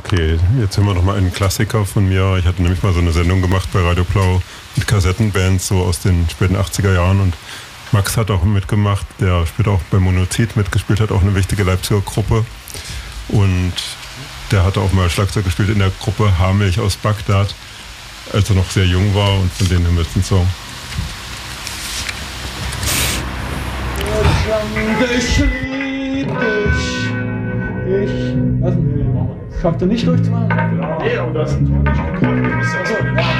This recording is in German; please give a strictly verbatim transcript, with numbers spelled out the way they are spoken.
Okay, jetzt hören wir noch mal einen Klassiker von mir. Ich hatte nämlich mal so eine Sendung gemacht bei Radio Blau mit Kassettenbands so aus den späten achtziger Jahren und Max hat auch mitgemacht, der spielt auch bei Monozid mitgespielt, hat auch eine wichtige Leipziger Gruppe und der hatte auch mal Schlagzeug gespielt in der Gruppe Haarmilch aus Bagdad, als er noch sehr jung war und von denen haben wir jetzt einen Song. Ich lieb dich. Ich. Was? Nee, schaffst du nicht durchzumachen? Nee, aber da ist ein Ton nicht getroffen. Achso, ja.